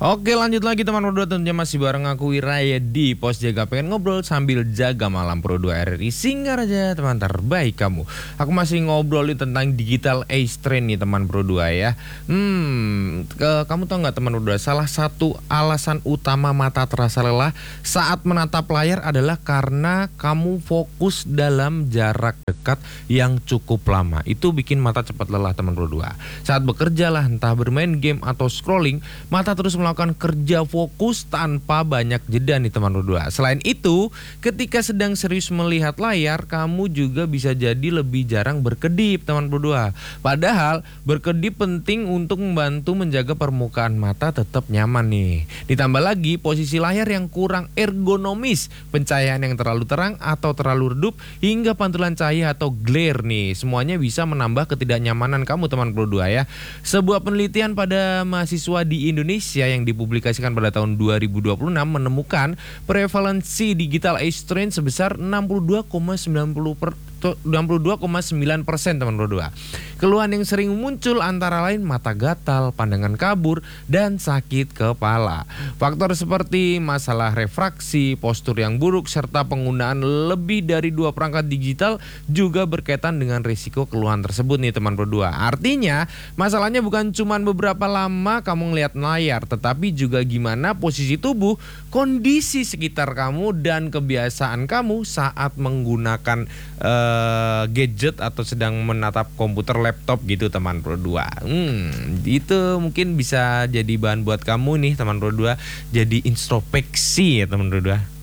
Oke, lanjut lagi teman Pro 2, tentunya masih bareng aku Wiraya di Pos Jaga, pengen ngobrol sambil jaga malam Pro 2 RRI Singgah aja teman terbaik kamu. Aku masih ngobrolin tentang digital age trend nih teman Pro 2 ya. Kamu tahu nggak teman Pro 2, salah satu alasan utama mata terasa lelah saat menatap layar adalah karena kamu fokus dalam jarak dekat yang cukup lama. Itu bikin mata cepat lelah teman Pro 2. Saat bekerja lah, entah bermain game atau scrolling, mata terus melakukan kerja fokus tanpa banyak jeda nih teman berdua. Selain itu, ketika sedang serius melihat layar, kamu juga bisa jadi lebih jarang berkedip teman berdua. Padahal berkedip penting untuk membantu menjaga permukaan mata tetap nyaman nih. Ditambah lagi posisi layar yang kurang ergonomis, pencahayaan yang terlalu terang atau terlalu redup, hingga pantulan cahaya atau glare nih. Semuanya bisa menambah ketidaknyamanan kamu teman berdua ya. Sebuah penelitian pada mahasiswa di Indonesia yang dipublikasikan pada tahun 2026 menemukan prevalensi digital age trend sebesar 62,9% teman berdua. Keluhan yang sering muncul antara lain mata gatal, pandangan kabur, dan sakit kepala. Faktor seperti masalah refraksi, postur yang buruk, serta penggunaan lebih dari 2 perangkat digital juga berkaitan dengan risiko keluhan tersebut nih teman berdua. Artinya masalahnya bukan cuma beberapa lama kamu ngelihat layar, tetapi juga gimana posisi tubuh, kondisi sekitar kamu, dan kebiasaan kamu saat menggunakan gadget atau sedang menatap komputer, laptop gitu teman Pro 2. Itu mungkin bisa jadi bahan buat kamu nih teman Pro 2, jadi introspeksi ya teman Pro 2.